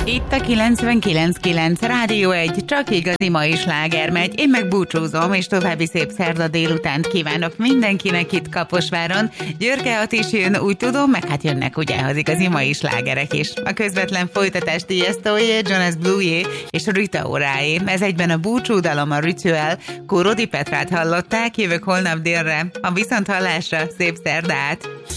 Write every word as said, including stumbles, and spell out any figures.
Itt a kilencvenkilenc kilenc Rádió egy, csak igazi mai sláger megy. Én meg búcsúzom, és további szép szerda délutánt kívánok mindenkinek itt Kaposváron. Györke At is jön, úgy tudom, meg hát jönnek ugye az igazi mai slágerek is. A közvetlen folytatás Tiestoé, Jonas Bluejé és Rita Oráé. Ez egyben a búcsúdalom, a Ritual. Kórodi Petrát hallották, jövök holnap délre. A viszonthallásra, szép szerdát!